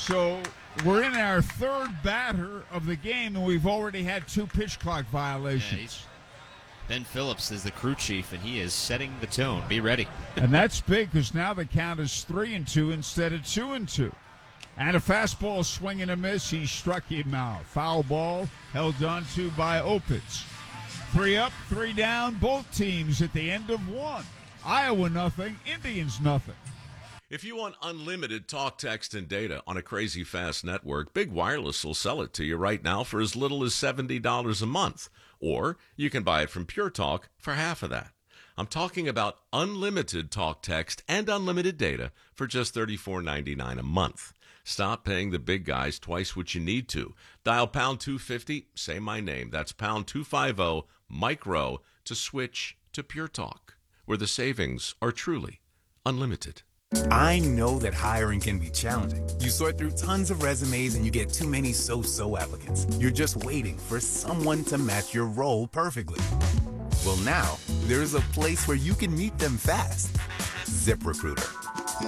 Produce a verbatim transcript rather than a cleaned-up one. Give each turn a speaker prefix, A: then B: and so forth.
A: So we're in our third batter of the game, and we've already had two pitch clock violations.
B: Yeah, he's- Ben Phillips is the crew chief, and he is setting the tone. Be ready.
A: And that's big because now the count is three and two instead of two and two. And a fastball swing and a miss. He struck him out. Foul ball held on to by Opitz. Three up, three down. Both teams at the end of one. Iowa nothing, Indians nothing.
C: If you want unlimited talk, text, and data on a crazy fast network, Big Wireless will sell it to you right now for as little as seventy dollars a month. Or you can buy it from Pure Talk for half of that. I'm talking about unlimited talk, text, and unlimited data for just thirty-four ninety-nine a month. Stop paying the big guys twice what you need to. Dial pound two fifty, say my name. That's pound two fifty, micro, to switch to Pure Talk, where the savings are truly unlimited.
D: I know that hiring can be challenging. You sort through tons of resumes and you get too many so-so applicants. You're just waiting for someone to match your role perfectly. Well, now, there's a place where you can meet them fast. ZipRecruiter.